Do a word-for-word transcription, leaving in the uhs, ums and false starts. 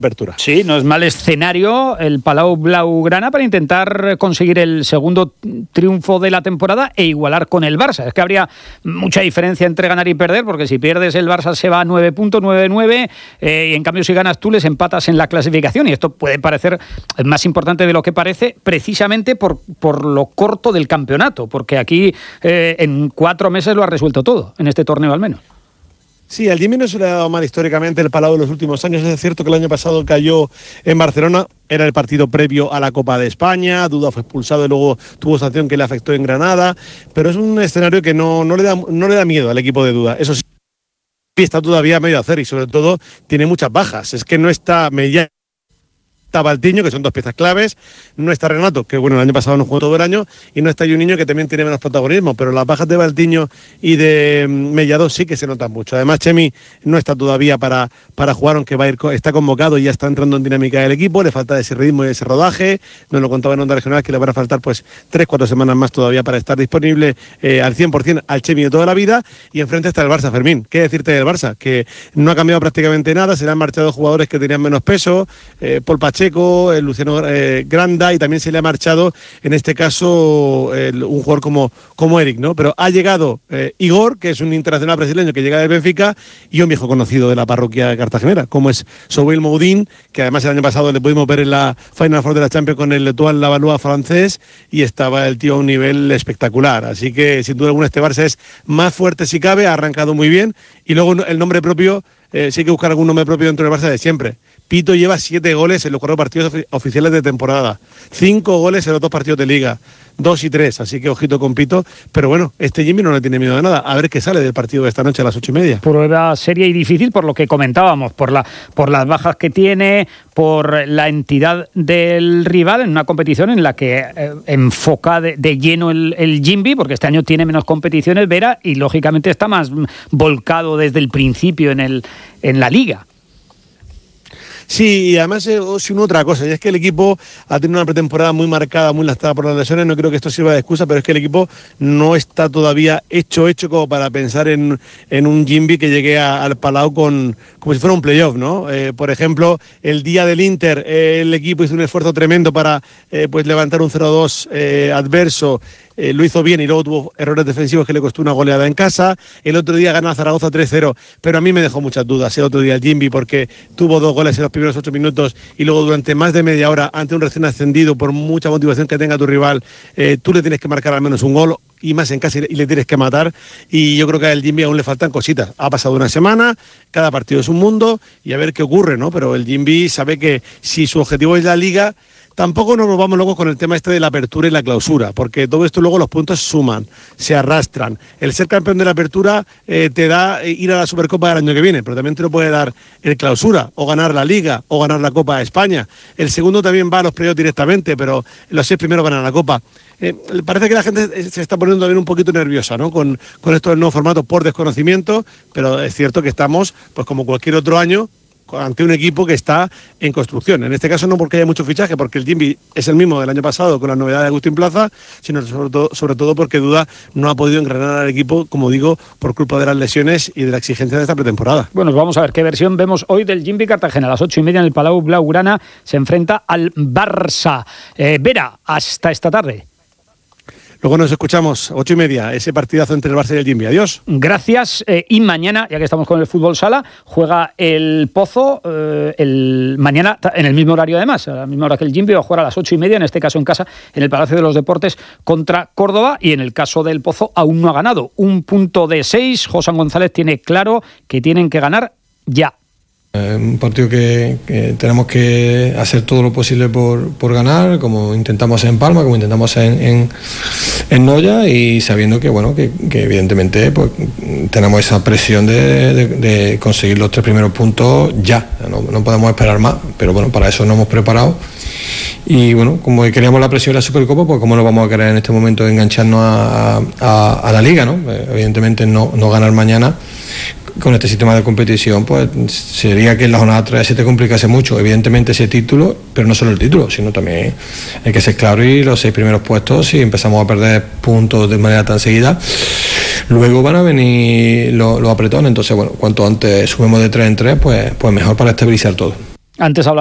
apertura. Sí, no es mal escenario el Palau Blaugrana para intentar conseguir el segundo triunfo de la temporada e igualar con el Barça. Es que habría mucha diferencia entre ganar y perder, porque si pierdes el Barça se va a nueve puntos, nueve nueve, eh, y en cambio si ganas tú les empatas en la clasificación, y esto puede parecer más importante de lo que parece, precisamente por, por lo corto del campeonato, porque aquí eh, en cuatro meses lo ha resuelto todo, en este torneo al menos. Sí, al Jimmy no se le ha dado mal históricamente el Palau de los últimos años. Es cierto que el año pasado cayó en Barcelona, era el partido previo a la Copa de España, Duda fue expulsado y luego tuvo sanción que le afectó en Granada, pero es un escenario que no, no, le da, no le da miedo al equipo de Duda. Eso sí, está todavía medio a hacer y sobre todo tiene muchas bajas. Es que no está Mellán, está Valtiño, que son dos piezas claves, no está Renato, que bueno, el año pasado no jugó todo el año, y no está Juninho, que también tiene menos protagonismo, pero las bajas de Valtiño y de Mellado sí que se notan mucho. Además, Chemi no está todavía para, para jugar, aunque va a ir, está convocado y ya está entrando en dinámica del equipo, le falta ese ritmo y ese rodaje, nos lo contaba en Onda Regional, que le van a faltar pues tres, cuatro semanas más todavía para estar disponible eh, al cien por ciento al Chemi de toda la vida, y enfrente está el Barça, Fermín. ¿Qué decirte del Barça? Que no ha cambiado prácticamente nada, se le han marchado jugadores que tenían menos peso, eh, Paul Pacheco, el Luciano eh, Granda, y también se le ha marchado en este caso el, un jugador como, como Eric, ¿no? Pero ha llegado eh, Igor, que es un internacional brasileño que llega del Benfica, y un viejo conocido de la parroquia cartagenera, como es Soubil Moudin, que además el año pasado le pudimos ver en la Final Four de la Champions con el Etoile Lavallois francés, y estaba el tío a un nivel espectacular. Así que sin duda alguna este Barça es más fuerte si cabe, ha arrancado muy bien, y luego el nombre propio, eh, sí hay que buscar algún nombre propio dentro del Barça de siempre. Pito lleva siete goles en los cuatro partidos oficiales de temporada, cinco goles en los dos partidos de liga, dos y tres, así que ojito con Pito, pero bueno, este Jimmy no le tiene miedo de nada, a ver qué sale del partido de esta noche a las ocho y media. Prueba seria y difícil por lo que comentábamos, por, la, por las bajas que tiene, por la entidad del rival en una competición en la que eh, enfoca de, de lleno el, el Jimby, porque este año tiene menos competiciones, Vera, y lógicamente está más volcado desde el principio en, el, en la liga. Sí, y además eh, sin otra cosa, y es que el equipo ha tenido una pretemporada muy marcada, muy lastada por las lesiones. No creo que esto sirva de excusa, pero es que el equipo no está todavía hecho, hecho como para pensar en, en un Jimby que llegue a, al Palau con, como si fuera un playoff, ¿no? Eh, por ejemplo, el día del Inter, eh, el equipo hizo un esfuerzo tremendo para eh, pues levantar un cero dos eh, adverso. Eh, lo hizo bien y luego tuvo errores defensivos que le costó una goleada en casa. El otro día gana Zaragoza tres cero, pero a mí me dejó muchas dudas el otro día el Jimby, porque tuvo dos goles en los primeros ocho minutos y luego durante más de media hora ante un recién ascendido, por mucha motivación que tenga tu rival, eh, tú le tienes que marcar al menos un gol y más en casa y le tienes que matar, y yo creo que al Jimby aún le faltan cositas. Ha pasado una semana, cada partido es un mundo y a ver qué ocurre, ¿no? Pero el Jimby sabe que si su objetivo es la Liga, tampoco nos volvamos locos con el tema este de la apertura y la clausura, porque todo esto luego los puntos suman, se arrastran. El ser campeón de la apertura eh, te da ir a la Supercopa del año que viene, pero también te lo puede dar el clausura, o ganar la Liga, o ganar la Copa de España. El segundo también va a los playoffs directamente, pero los seis primeros ganan la Copa. Eh, parece que la gente se está poniendo también un poquito nerviosa, ¿no? Con, con esto del nuevo formato por desconocimiento, pero es cierto que estamos, pues como cualquier otro año, ante un equipo que está en construcción. En este caso no porque haya mucho fichaje, porque el Jimby es el mismo del año pasado con la novedad de Agustín Plaza, sino sobre todo, sobre todo porque Duda no ha podido engranar al equipo, como digo, por culpa de las lesiones y de la exigencia de esta pretemporada. Bueno, vamos a ver qué versión vemos hoy del Jimby Cartagena. A las ocho y media en el Palau Blaugrana se enfrenta al Barça. Eh, Vera, hasta esta tarde. Luego nos escuchamos, ocho y media, ese partidazo entre el Barça y el Jimby. Adiós. Gracias. Eh, y mañana, ya que estamos con el fútbol sala, juega el Pozo eh, el mañana en el mismo horario además, a la misma hora que el Jimby, va a jugar a las ocho y media, en este caso en casa, en el Palacio de los Deportes contra Córdoba, y en el caso del Pozo aún no ha ganado. Un punto de seis. José González tiene claro que tienen que ganar ya. Eh, un partido que, que tenemos que hacer todo lo posible por, por ganar, como intentamos en Palma, como intentamos en, en, en Noya, y sabiendo que bueno que, que evidentemente pues, tenemos esa presión de, de, de conseguir los tres primeros puntos ya, no, no podemos esperar más, pero bueno, para eso nos hemos preparado. Y bueno, como queríamos la presión de la Supercopa, pues cómo no vamos a querer en este momento engancharnos a, a, a la Liga, ¿no? Evidentemente no, no ganar mañana con este sistema de competición, pues sería que en la jornada tres se te complicase mucho, evidentemente ese título, pero no solo el título, sino también hay que ser claro, y los seis primeros puestos, si empezamos a perder puntos de manera tan seguida, luego van a venir los, los apretones. Entonces bueno, cuanto antes subimos de tres en tres, pues, pues mejor para estabilizar todo. Antes hablaba